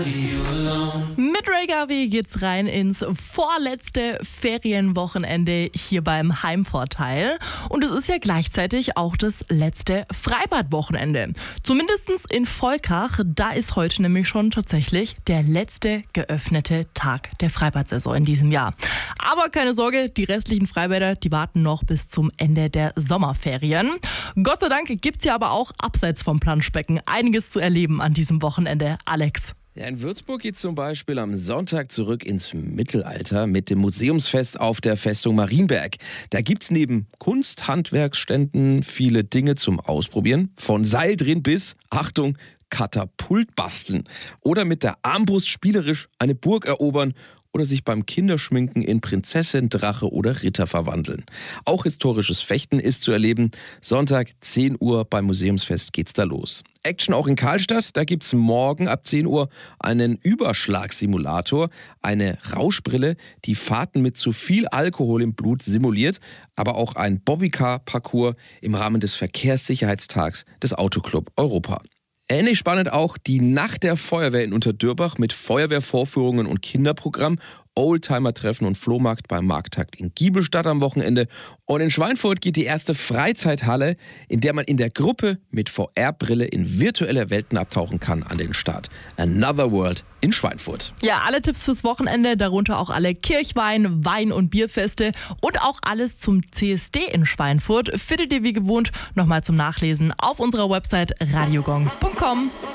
Mit Ray Garvey geht's rein ins vorletzte Ferienwochenende hier beim Heimvorteil. Und es ist ja gleichzeitig auch das letzte Freibadwochenende. Zumindest in Volkach, da ist heute nämlich schon tatsächlich der letzte geöffnete Tag der Freibadsaison in diesem Jahr. Aber keine Sorge, die restlichen Freibäder, die warten noch bis zum Ende der Sommerferien. Gott sei Dank gibt's ja aber auch abseits vom Planschbecken einiges zu erleben an diesem Wochenende. Alex. Ja, in Würzburg geht zum Beispiel am Sonntag zurück ins Mittelalter mit dem Museumsfest auf der Festung Marienberg. Da gibt's neben Kunst-Handwerksständen viele Dinge zum Ausprobieren. Von Seil drin bis, Achtung, Katapult basteln. Oder mit der Armbrust spielerisch eine Burg erobern oder sich beim Kinderschminken in Prinzessin, Drache oder Ritter verwandeln. Auch historisches Fechten ist zu erleben. Sonntag 10 Uhr beim Museumsfest geht's da los. Action auch in Karlstadt, da gibt's morgen ab 10 Uhr einen Überschlagssimulator, eine Rauschbrille, die Fahrten mit zu viel Alkohol im Blut simuliert, aber auch ein Bobbycar-Parcours im Rahmen des Verkehrssicherheitstags des Autoclub Europa. Ähnlich spannend auch die Nacht der Feuerwehr in Unterdürbach mit Feuerwehrvorführungen und Kinderprogramm, Oldtimer-Treffen und Flohmarkt beim Markttag in Giebelstadt am Wochenende. Und in Schweinfurt geht die erste Freizeithalle, in der man in der Gruppe mit VR-Brille in virtuelle Welten abtauchen kann, an den Start. Another World in Schweinfurt. Ja, alle Tipps fürs Wochenende, darunter auch alle Kirchwein, Wein- und Bierfeste und auch alles zum CSD in Schweinfurt findet ihr wie gewohnt nochmal zum Nachlesen auf unserer Website radiogong.com.